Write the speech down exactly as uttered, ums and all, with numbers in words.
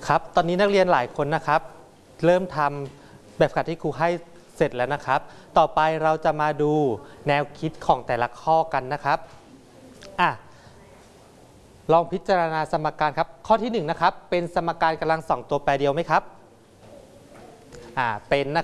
ครับตอนนี้นักเรียนหลายคนนะครับเริ่มทำแบบฝึกหัดที่ครูให้เสร็จแล้วนะครับต่อไปเราจะมาดูแนวคิดของแต่ละข้อกันนะครับอ่ะลองพิจารณาสมการครับข้อที่หนึ่งนะครับเป็นสมการกำลังสองตัวแปรเดียวไหมครับอ่าเป็นนะ